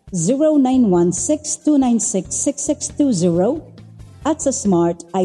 0916-296-6620 at sa Smart ay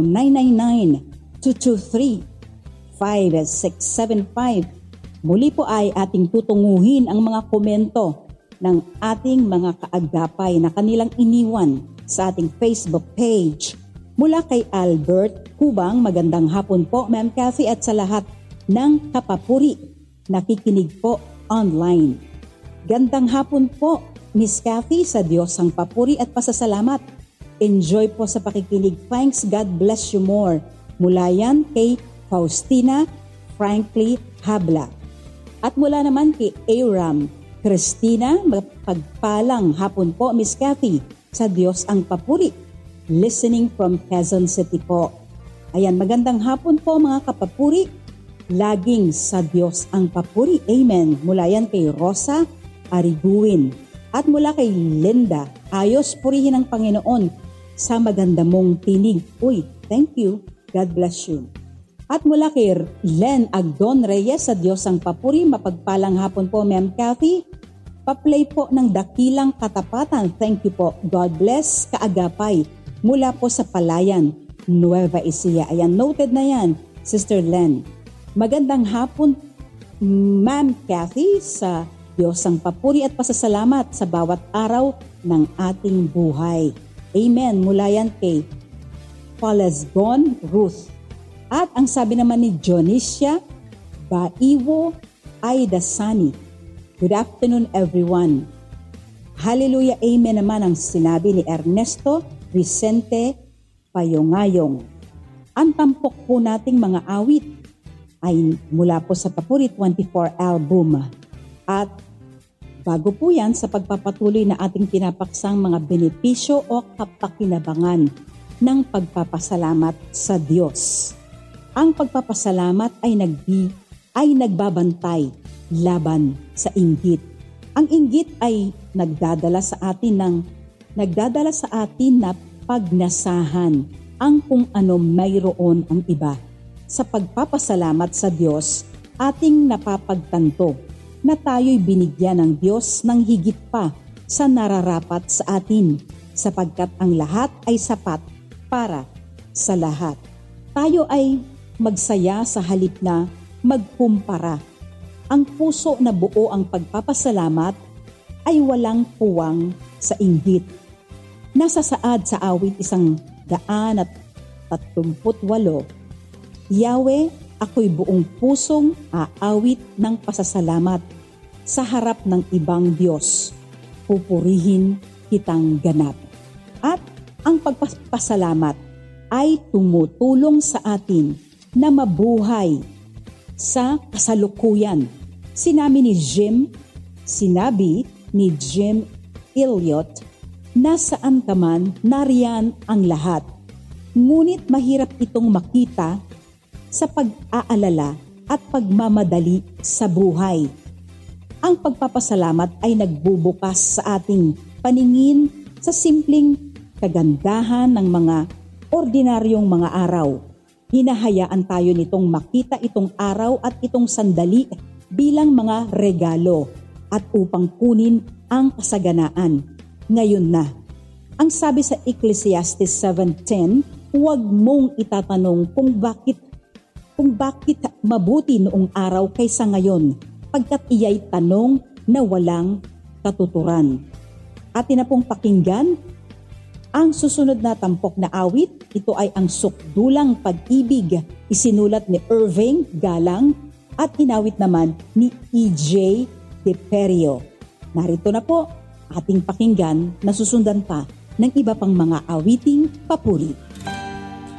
0999-223-5675. Muli po ay ating tutunguhin ang mga komento ng ating mga kaagapay na kanilang iniwan sa ating Facebook page. Mula kay Albert Hubang, magandang hapon po Ma'am Kathy at sa lahat ng kapapuri nakikinig po online. Gandang hapon po Miss Kathy, sa Diyos ang papuri at pasasalamat. Enjoy po sa pakikinig. Thanks, God bless you more. Mula yan kay Faustina Frankly Habla. At mula naman kay Aram Christina, pagpalang hapon po Miss Kathy, sa Diyos ang papuri. Listening from Quezon City po. Ayan, magandang hapon po mga kapapuri. Laging sa Diyos ang papuri. Amen. Mula yan kay Rosa Ariguin. At mula kay Linda, ayos purihin ang Panginoon sa maganda mong tinig. Uy, thank you. God bless you. At mula kay Len Agdon Reyes, sa Diyos ang papuri. Mapagpalang hapon po Ma'am Kathy. Pa-play po ng Dakilang Katapatan. Thank you po. God bless. Kaagapay. Mula po sa Palayan, Nueva Ecija. Ayan, noted na yan, Sister Len. Magandang hapon, Ma'am Kathy, sa Diyos ang papuri at pasasalamat sa bawat araw ng ating buhay. Amen. Mula yan kay Palesgon Ruth. At ang sabi naman ni Jonicia Baiwo Aidasani. Good afternoon everyone. Hallelujah. Amen naman ang sinabi ni Ernesto Vicente Payongayong. Ang tampok po nating mga awit ay mula po sa Papuri 24 album. At bago po yan sa pagpapatuloy na ating pinapaksang mga benepisyo o kapakinabangan ng pagpapasalamat sa Diyos. Ang pagpapasalamat ay nagbabantay laban sa inggit. Ang inggit ay nagdadala sa atin na pagnasahan ang kung ano mayroon ang iba. Sa pagpapasalamat sa Diyos, ating napapagtanto na tayo'y binigyan ng Diyos ng higit pa sa nararapat sa atin, sapagkat ang lahat ay sapat para sa lahat. Tayo ay magsaya sa halip na magkumpara. Ang puso na buo ang pagpapasalamat ay walang puwang sa inggit. Nasa saad sa awit 138, Yahweh, ako'y buong pusong aawit ng pasasalamat sa harap ng ibang Diyos. Pupurihin kitang ganap. At ang pagpapasalamat ay tumutulong sa atin na mabuhay sa kasalukuyan. Sinabi ni Jim Elliot, nasaan ka man, nariyan ang lahat. Ngunit mahirap itong makita sa pag-aalala at pagmamadali sa buhay. Ang pagpapasalamat ay nagbubukas sa ating paningin sa simpleng kagandahan ng mga ordinaryong mga araw. Hinahayaan tayo nitong makita itong araw at itong sandali bilang mga regalo at upang kunin ang kasaganaan. Ngayon na. Ang sabi sa Ecclesiastes 7:10, huwag mong itatanong kung bakit mabuti noong araw kaysa ngayon, pagkat iya'y tanong na walang katuturan. Atin na pong pakinggan ang susunod na tampok na awit. Ito ay ang Sukdulang Pag-ibig, isinulat ni Irving Galang at inawit naman ni E.J. De Perio. Narito na po ating pakinggan na susundan pa ng iba pang mga awiting papuri.